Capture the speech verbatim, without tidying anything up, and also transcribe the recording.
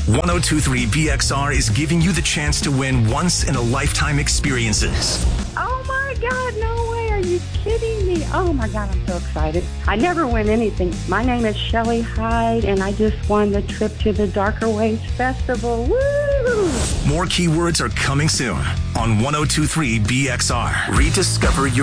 one oh two point three B X R is giving you the chance to win once-in-a-lifetime experiences. Oh, my God, no way. Are you kidding me? Oh, my God, I'm so excited. I never win anything. My name is Shelly Hyde, and I just won the trip to the Darker Ways Festival. Woo! More keywords are coming soon on one oh two point three B X R. Rediscover your